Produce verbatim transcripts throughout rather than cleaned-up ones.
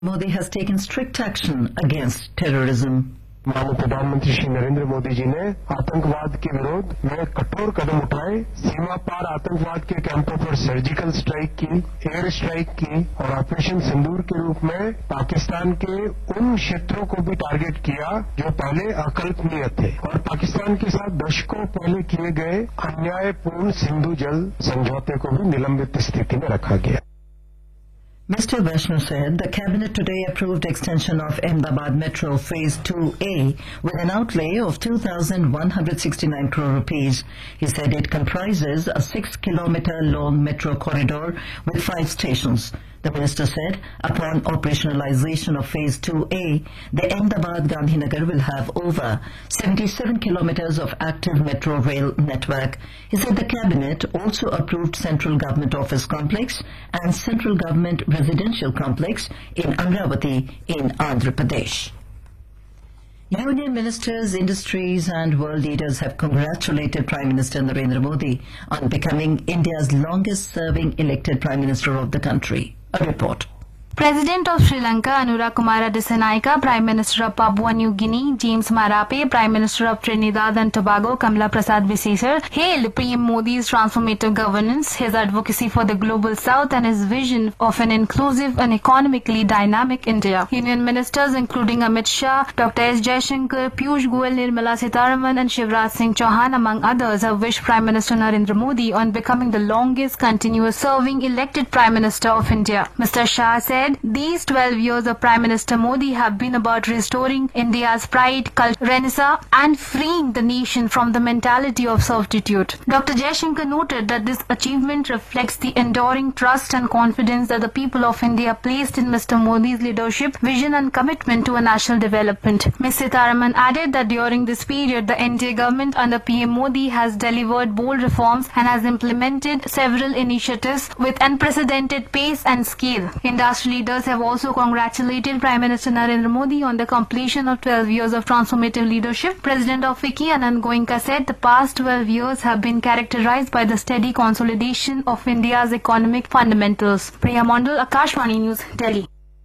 Modi has taken strict action against terrorism. माननीय प्रधानमंत्री श्री नरेंद्र मोदी जी ने आतंकवाद के विरोध में कठोर कदम उठाए, सीमा पार आतंकवाद के कैंपों पर सर्जिकल स्ट्राइक की, एयर स्ट्राइक की और ऑपरेशन सिंदूर के रूप में पाकिस्तान के उन क्षेत्रों को भी टारगेट किया जो पहले अकल्पनीय थे और पाकिस्तान के साथ दशकों पहले किए गए अन्यायपूर्ण सिंधु जल समझौते को भी निलंबित स्थिति में रखा गया। Mister Vaishnaw said the cabinet today approved extension of Ahmedabad Metro Phase two A with an outlay of two thousand one hundred sixty-nine crore rupees. He said it comprises a six kilometer long metro corridor with five stations. The minister said upon operationalization of Phase two A, the Ahmedabad Gandhinagar will have over seventy-seven kilometers of active metro rail network. He said the cabinet also approved Central Government Office Complex and Central Government Residential Complex in Amravati in Andhra Pradesh. Union ministers, industries and world leaders have congratulated Prime Minister Narendra Modi on becoming India's longest-serving elected Prime Minister of the country. A report. President of Sri Lanka Anura Kumara Dissanayake, Prime Minister of Papua New Guinea James Marape, Prime Minister of Trinidad and Tobago Kamala Prasad Visesar hailed P M Modi's transformative governance, his advocacy for the global south and his vision of an inclusive and economically dynamic India. Union ministers including Amit Shah, Doctor S. Jaishankar, Piyush Goyal, Nirmala Sitharaman and Shivraj Singh Chauhan among others have wished Prime Minister Narendra Modi on becoming the longest continuous serving elected Prime Minister of India. Mister Shah said these twelve years of Prime Minister Modi have been about restoring India's pride, culture, renaissance and freeing the nation from the mentality of servitude. Doctor Jaishankar noted that this achievement reflects the enduring trust and confidence that the people of India placed in Mister Modi's leadership, vision and commitment to a national development. Miz Sitharaman added that during this period, the N D A government under P M Modi has delivered bold reforms and has implemented several initiatives with unprecedented pace and scale. Industry leaders have also congratulated Prime Minister Narendra Modi on the completion of twelve years of transformative leadership. President of FICCI Anand Goenka said the past twelve years have been characterized by the steady consolidation of India's economic fundamentals. Priya Mondal, Akashvani News, Delhi.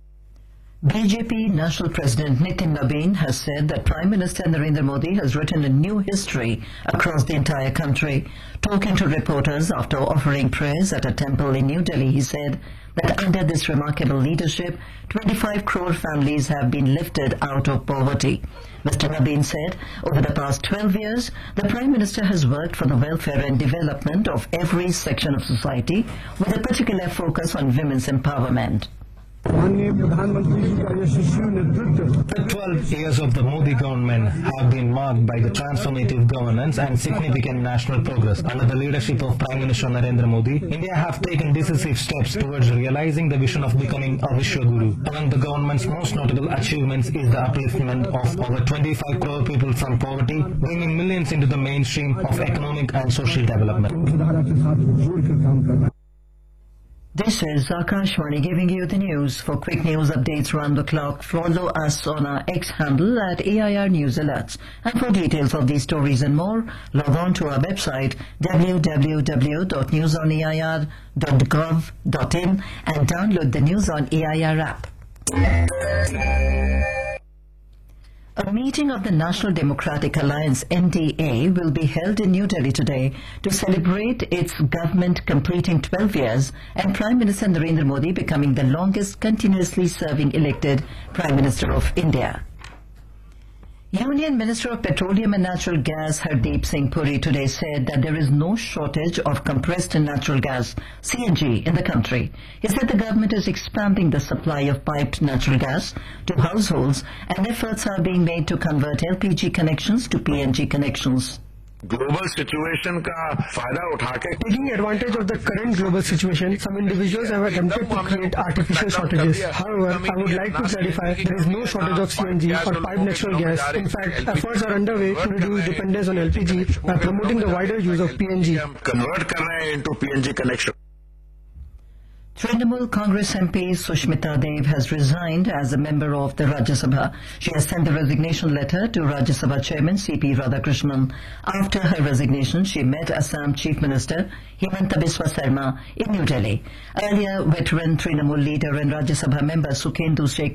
B J P National President Nitin Nabin has said that Prime Minister Narendra Modi has written a new history across the entire country. Talking to reporters after offering prayers at a temple in New Delhi, he said that under this remarkable leadership, twenty-five crore families have been lifted out of poverty. Mister Nabin said over the past twelve years, the Prime Minister has worked for the welfare and development of every section of society with a particular focus on women's empowerment. The twelve years of the Modi government have been marked by the transformative governance and significant national progress. Under the leadership of Prime Minister Narendra Modi, India have taken decisive steps towards realizing the vision of becoming a Vishwaguru. Among the government's most notable achievements is the upliftment of over twenty-five crore people from poverty, bringing millions into the mainstream of economic and social development. This is Akashvani giving you the news. For quick news updates around the clock, follow us on our X handle at A I R News Alerts. And for details of these stories and more, log on to our website w w w dot news on a i r dot gov dot in and download the News on A I R app. A meeting of the National Democratic Alliance N D A will be held in New Delhi today to celebrate its government completing twelve years and Prime Minister Narendra Modi becoming the longest continuously serving elected Prime Minister of India. Union Minister of Petroleum and Natural Gas Hardeep Singh Puri today said that there is no shortage of compressed natural gas, C N G, in the country. He said the government is expanding the supply of piped natural gas to households and efforts are being made to convert L P G connections to P N G connections. Global situation का फायदा उठा के Taking advantage of the current global situation, some individuals have attempted to create artificial shortages. However, I would like to clarify there is no shortage of C N G or piped natural gas. In fact, efforts are underway to reduce dependence on L P G by promoting the wider use of P N G. Convert कर रहे हैं into P N G connection. Trinamool Congress M P Sushmita Dev has resigned as a member of the Rajya Sabha. She has sent the resignation letter to Rajya Sabha Chairman C P Radhakrishnan. After her resignation, she met Assam Chief Minister Himanta Biswa Sarma in New Delhi. Earlier, veteran Trinamool leader and Rajya Sabha member Sukhendu Sheikh